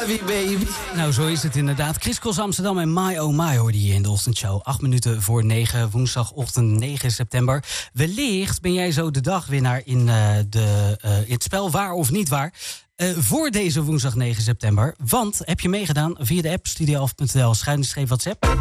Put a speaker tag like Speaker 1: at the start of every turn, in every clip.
Speaker 1: heavy, baby.
Speaker 2: Nou, zo is het inderdaad. Chris Cross Amsterdam en My Oh My hoorde je in de ochtendshow. 8 minuten voor 9, woensdagochtend 9 september. Wellicht ben jij zo de dagwinnaar in het spel Waar of Niet Waar. Voor deze woensdag 9 september. Want heb je meegedaan via de app studio11.nl/WhatsApp.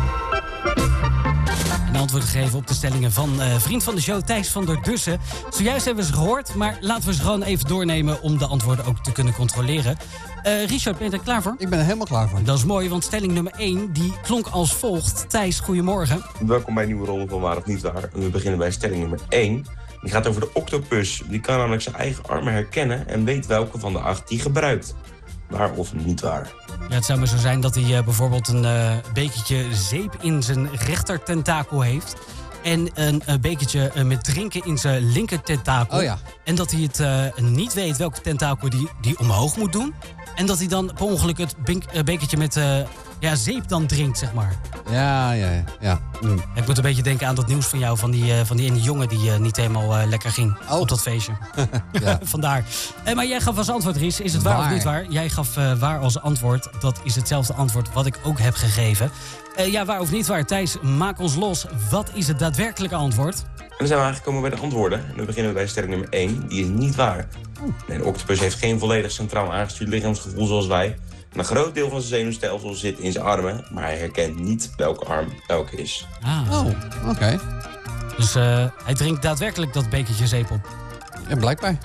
Speaker 2: En antwoord gegeven op de stellingen van vriend van de show Thijs van der Dussen. Zojuist hebben we ze gehoord, maar laten we ze gewoon even doornemen om de antwoorden ook te kunnen controleren. Richard, ben je er klaar voor?
Speaker 3: Ik ben er helemaal klaar voor.
Speaker 2: Dat is mooi, want stelling nummer 1 die klonk als volgt. Thijs, goedemorgen.
Speaker 4: Welkom bij een nieuwe ronde van Waar of Niet Waar. En we beginnen bij stelling nummer 1. Die gaat over de octopus. Die kan namelijk zijn eigen armen herkennen en weet welke van de 8 die gebruikt. Waar of niet waar?
Speaker 2: Ja, het zou maar zo zijn dat hij bijvoorbeeld een bekertje zeep in zijn rechter tentakel heeft. En een bekertje met drinken in zijn linker tentakel.
Speaker 3: Oh ja.
Speaker 2: En dat hij het niet weet welke tentakel die omhoog moet doen. En dat hij dan per ongeluk het bekertje met zeep dan drinkt, zeg maar.
Speaker 3: Ja.
Speaker 2: Ik moet een beetje denken aan dat nieuws van jou, van die ene jongen die niet helemaal lekker ging op dat feestje.
Speaker 3: Ja.
Speaker 2: Vandaar. Maar jij gaf als antwoord, Ries, is het waar of niet waar? Jij gaf waar als antwoord. Dat is hetzelfde antwoord wat ik ook heb gegeven. Waar of niet waar? Thijs, maak ons los. Wat is het daadwerkelijke antwoord?
Speaker 4: En dan zijn we aangekomen bij de antwoorden. En dan beginnen we bij stelling nummer 1. Die is niet waar. Nee, de octopus heeft geen volledig centraal aangestuurd lichaamsgevoel zoals wij. En een groot deel van zijn zenuwstelsel zit in zijn armen. Maar hij herkent niet welke arm welke is.
Speaker 3: Oké.
Speaker 2: Dus hij drinkt daadwerkelijk dat bekertje zeep op.
Speaker 3: Ja, blijkbaar.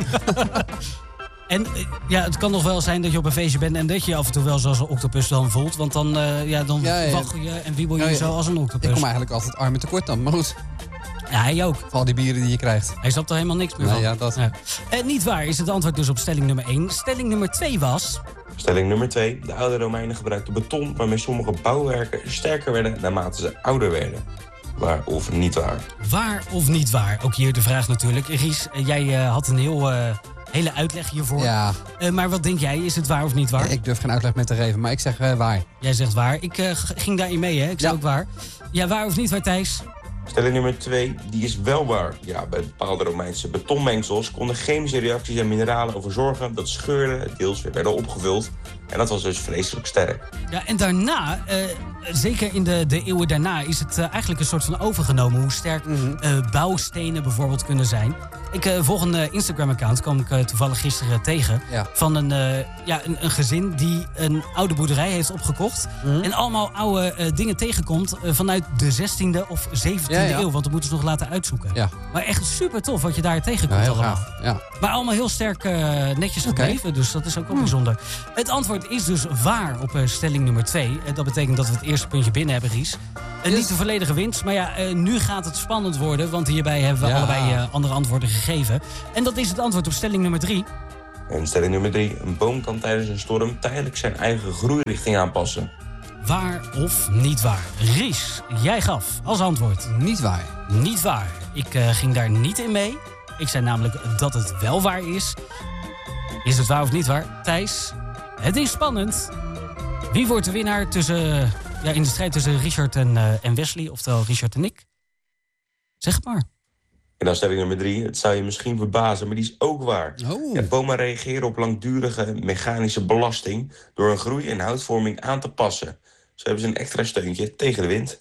Speaker 2: En het kan nog wel zijn dat je op een feestje bent en dat je af en toe wel zoals een octopus dan voelt. Want dan waggel je en wiebel je zo als een octopus.
Speaker 3: Ik kom eigenlijk altijd armen tekort dan, maar goed.
Speaker 2: Ja, hij ook.
Speaker 3: Voor al die bieren die je krijgt.
Speaker 2: Hij snapt er helemaal niks meer van.
Speaker 3: Ja, dat.
Speaker 2: Ja. Niet waar is het antwoord dus op stelling nummer 1. Stelling nummer 2 was...
Speaker 4: Stelling nummer 2. De oude Romeinen gebruikten beton waarmee sommige bouwwerken sterker werden naarmate ze ouder werden. Waar of niet waar?
Speaker 2: Waar of niet waar? Ook hier de vraag natuurlijk. Ries, jij had een hele uitleg hiervoor.
Speaker 3: Ja.
Speaker 2: Maar wat denk jij? Is het waar of niet waar?
Speaker 3: Ik durf geen uitleg meer te geven, maar ik zeg waar.
Speaker 2: Jij zegt waar. Ik ging daarin mee, hè? Ik zei ook waar. Ja, waar of niet waar, Thijs?
Speaker 4: Stelling nummer 2, die is wel waar. Ja, bij bepaalde Romeinse betonmengsels konden chemische reacties en mineralen ervoor zorgen dat scheurden deels weer werden opgevuld. En dat was dus vreselijk sterk. Ja,
Speaker 2: en daarna, zeker in de eeuwen daarna, is het eigenlijk een soort van overgenomen hoe sterk bouwstenen bijvoorbeeld kunnen zijn. Ik volg een Instagram-account, kwam ik toevallig gisteren tegen, van een gezin die een oude boerderij heeft opgekocht. En allemaal oude dingen tegenkomt vanuit de 16e of 17e eeuw, want dat moeten ze nog laten uitzoeken. Ja. Maar echt super tof wat je daar tegenkomt allemaal. Ja. Maar allemaal heel sterk netjes gebleven, dus dat is ook wel bijzonder. Het antwoord is dus waar op stelling nummer 2. Dat betekent dat we het eerste puntje binnen hebben, Ries. Niet de volledige winst, maar nu gaat het spannend worden, want hierbij hebben we allebei andere antwoorden gegeven. En dat is het antwoord op stelling nummer 3.
Speaker 4: En stelling nummer 3. Een boom kan tijdens een storm tijdelijk zijn eigen groeirichting aanpassen.
Speaker 2: Waar of niet waar? Ries, jij gaf als antwoord...
Speaker 3: Niet waar.
Speaker 2: Niet waar. Ik ging daar niet in mee. Ik zei namelijk dat het wel waar is. Is het waar of niet waar? Thijs, het is spannend. Wie wordt de winnaar in de strijd tussen Richard en Wesley, oftewel Richard en ik? Zeg het maar.
Speaker 4: En dan stelling nummer 3. Het zou je misschien verbazen, maar die is ook waar. Ja, bomen reageren op langdurige mechanische belasting door een groei en houtvorming aan te passen. Zo hebben ze een extra steuntje tegen de wind.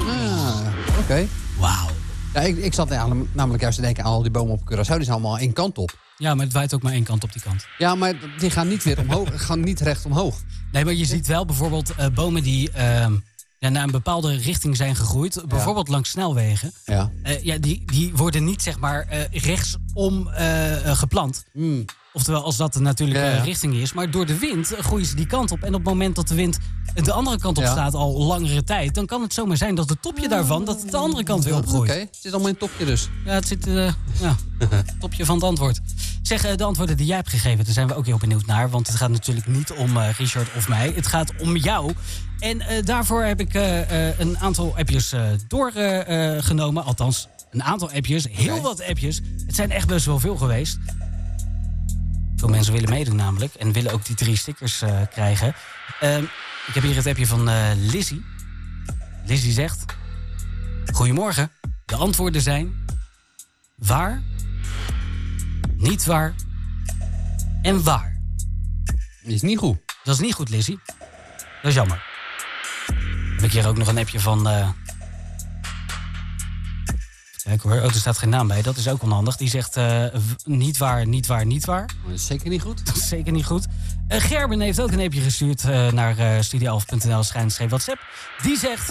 Speaker 3: Oké.
Speaker 2: Wauw.
Speaker 3: Ja, ik zat namelijk juist te denken aan al die bomen op Curaçao. Die zijn allemaal één kant op.
Speaker 2: Ja, maar het waait ook maar één kant op die kant.
Speaker 3: Ja, maar die gaan niet weer omhoog. Gaan niet recht omhoog.
Speaker 2: Nee, maar je ziet wel bijvoorbeeld bomen die naar een bepaalde richting zijn gegroeid. Bijvoorbeeld langs snelwegen. Ja. Die worden niet zeg maar rechtsom geplant. Oftewel, als dat natuurlijk richting is. Maar door de wind groeien ze die kant op. En op het moment dat de wind de andere kant op staat al langere tijd... dan kan het zomaar zijn dat het topje daarvan dat het de andere kant weer opgroeit.
Speaker 3: Oké, het zit allemaal in het topje dus.
Speaker 2: Ja, het zit topje van het antwoord. Zeg, de antwoorden die jij hebt gegeven, daar zijn we ook heel benieuwd naar. Want het gaat natuurlijk niet om Richard of mij. Het gaat om jou. En daarvoor heb ik een aantal appjes doorgenomen. Althans, een aantal appjes. Heel wat appjes. Het zijn echt best wel veel geweest. Veel mensen willen meedoen namelijk. En willen ook die 3 stickers krijgen. Ik heb hier het appje van Lizzie. Lizzie zegt... Goedemorgen. De antwoorden zijn... waar... niet waar... en waar.
Speaker 3: Die is niet goed.
Speaker 2: Dat is niet goed, Lizzie. Dat is jammer. Heb ik hier ook nog een appje van... Kijk hoor, er staat geen naam bij. Dat is ook onhandig. Die zegt niet waar, niet waar, niet waar.
Speaker 3: Dat is zeker niet goed.
Speaker 2: Dat is zeker niet goed. Gerben heeft ook een appje gestuurd naar studio11.nl WhatsApp. Die zegt...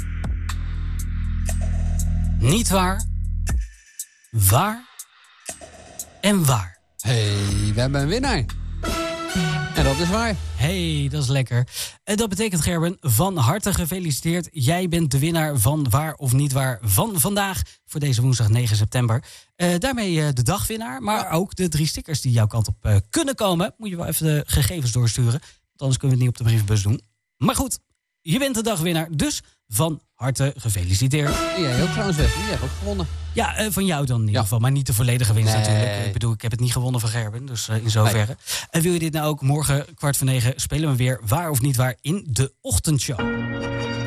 Speaker 2: Niet waar, waar en waar.
Speaker 3: Hey, we hebben een winnaar. En dat is waar.
Speaker 2: Hey, dat is lekker. Dat betekent, Gerben, van harte gefeliciteerd. Jij bent de winnaar van Waar of Niet Waar van vandaag. Voor deze woensdag 9 september. Daarmee de dagwinnaar. Maar ook de 3 stickers die jouw kant op kunnen komen. Moet je wel even de gegevens doorsturen. Want anders kunnen we het niet op de brievenbus doen. Maar goed, je bent de dagwinnaar. Dus van harte gefeliciteerd.
Speaker 3: En jij ook trouwens, Wesley. Jij hebt ook gewonnen.
Speaker 2: Ja, van jou dan in ieder geval. Maar niet de volledige winst natuurlijk. Ik bedoel, ik heb het niet gewonnen van Gerben. Dus in zoverre. Nee. En wil je dit nou ook morgen 8:45 spelen we weer Waar of Niet Waar in de ochtendshow.